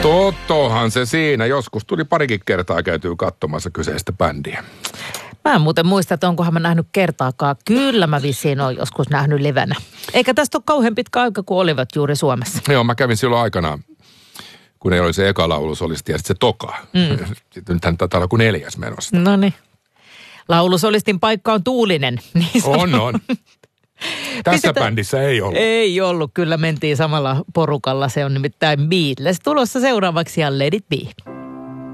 Totohan se siinä. Joskus tuli parikin kertaa käytyy katsomassa kyseistä bändiä. Mä en muuten muista, että onkohan mä nähnyt kertaakaan. Kyllä mä vissiin oon joskus nähnyt livenä. Eikä tästä ole kauhean pitkä aika, kun olivat juuri Suomessa. Joo, mä kävin silloin aikanaan, kun ei oli se eka laulusolisti ja sitten se toka. Sitten nythän taitaa olla kuin 4. menossa. No niin. Laulusolistin paikka on tuulinen. Niin on. Tässä bändissä ei ollut. Ei ollut, kyllä mentiin samalla porukalla. Se on nimittäin Beatles tulossa seuraavaksi ja Let It Be.